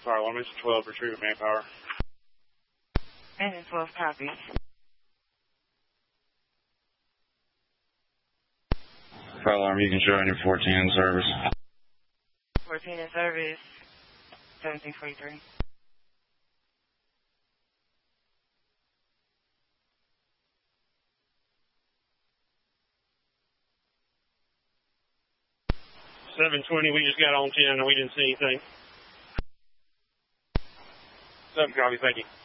Fire alarm, Mr. 12, retrieve manpower. Engine 12 copies. Fire alarm, you can show Engine 14 in service. 14 in service, 1743. $720, we just got on 10 and we didn't see anything. 7 copy, thank you.